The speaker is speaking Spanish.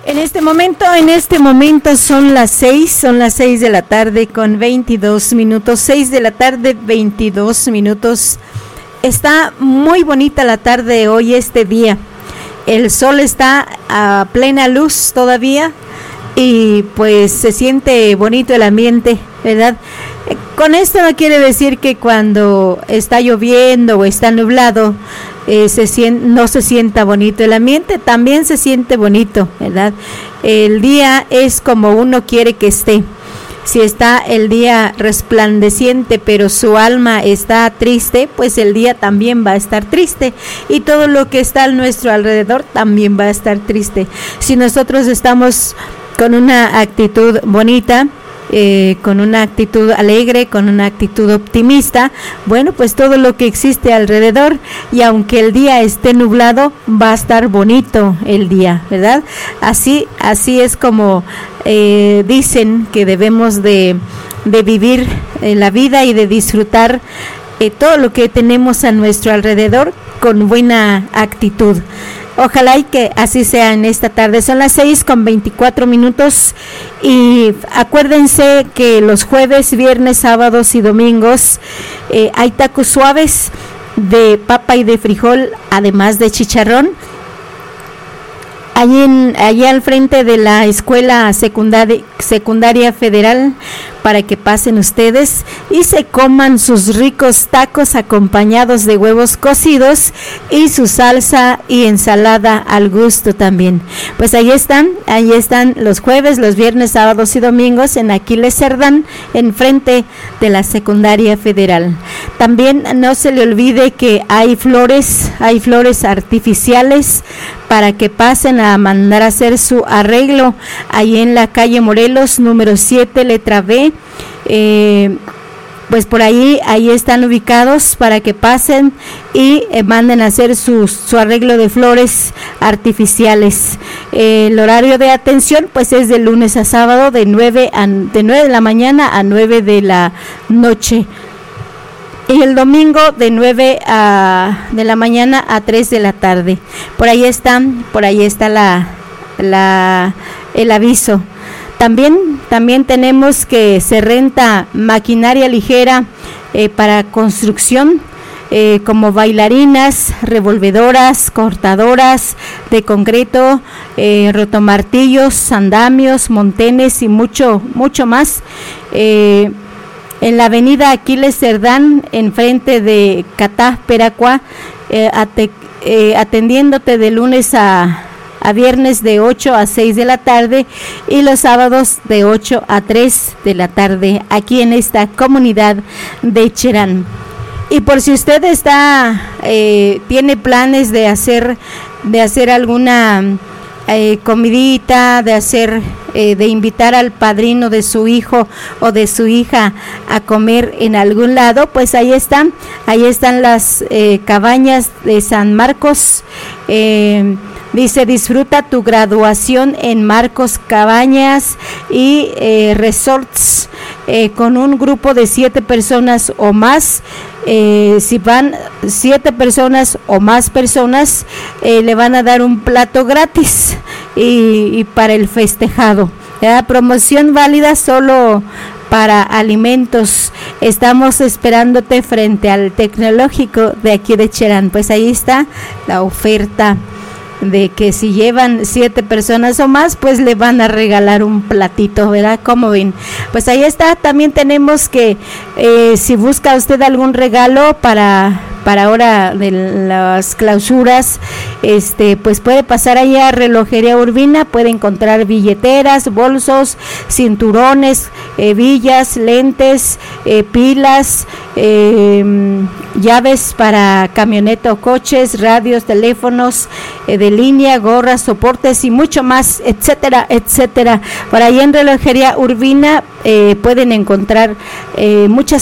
En este momento son las 6 de la tarde con 22 minutos, 6 de la tarde, 22 minutos. Está muy bonita la tarde hoy, este día. El sol está a plena luz todavía y pues se siente bonito el ambiente, ¿verdad? Con esto no quiere decir que cuando está lloviendo o está nublado no se sienta bonito el ambiente, también se siente bonito, ¿verdad? El día es como uno quiere que esté. Si está el día resplandeciente pero su alma está triste, pues el día también va a estar triste y todo lo que está a nuestro alrededor también va a estar triste. Si nosotros estamos con una actitud bonita, con una actitud alegre, con una actitud optimista, bueno, pues todo lo que existe alrededor, y aunque el día esté nublado, va a estar bonito el día, ¿verdad? Así es como dicen que debemos de vivir la vida y de disfrutar todo lo que tenemos a nuestro alrededor con buena actitud. Ojalá y que así sea en esta tarde. Son las 6:24 y acuérdense que los jueves, viernes, sábados y domingos hay tacos suaves de papa y de frijol, además de chicharrón. Allí al frente de la escuela secundaria federal, para que pasen ustedes y se coman sus ricos tacos acompañados de huevos cocidos y su salsa y ensalada al gusto también. Pues ahí están los jueves, los viernes, sábados y domingos en Aquiles Cerdán, enfrente de la secundaria federal. También no se le olvide que hay flores artificiales para que pasen a mandar a hacer su arreglo ahí en la calle Morelos, número 7, letra B. Pues por ahí están ubicados para que pasen y manden a hacer su arreglo de flores artificiales. El horario de atención pues es de lunes a sábado de 9 de la mañana a 9 de la noche. Y el domingo de 9 de la mañana a 3 de la tarde. Por ahí está el aviso. También tenemos que se renta maquinaria ligera para construcción, como bailarinas, revolvedoras, cortadoras de concreto, rotomartillos, andamios, montenes y mucho más. En la avenida Aquiles Cerdán, enfrente de Catá, Peracua, atendiéndote de lunes a viernes de 8 a 6 de la tarde y los sábados de 8 a 3 de la tarde aquí en esta comunidad de Cherán. Y por si usted tiene planes de hacer alguna comidita, de invitar al padrino de su hijo o de su hija a comer en algún lado, pues ahí están las cabañas de San Marcos. Dice: disfruta tu graduación en Marcos Cabañas y Resorts con un grupo de 7 personas o más. Si van 7 personas o más personas, le van a dar un plato gratis y para el festejado. Promoción válida solo para alimentos. Estamos esperándote frente al tecnológico de aquí de Cherán. Pues ahí está la oferta de que si llevan 7 personas o más, pues le van a regalar un platito, ¿verdad? ¿Cómo ven? Pues ahí está. También tenemos que si busca usted algún regalo para ahora de las clausuras, pues puede pasar allá a Relojería Urbina, puede encontrar billeteras, bolsos, cinturones, hebillas, lentes, pilas, llaves para camioneta o coches, radios, teléfonos de línea, gorras, soportes y mucho más, etcétera. Por ahí en Relojería Urbina pueden encontrar muchas